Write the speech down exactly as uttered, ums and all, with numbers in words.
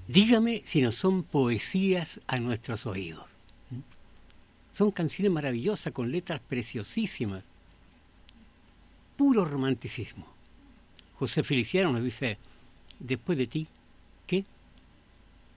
Dígame si no son poesías a nuestros oídos. Son canciones maravillosas con letras preciosísimas. Puro romanticismo. José Feliciano nos dice, después de ti, ¿qué?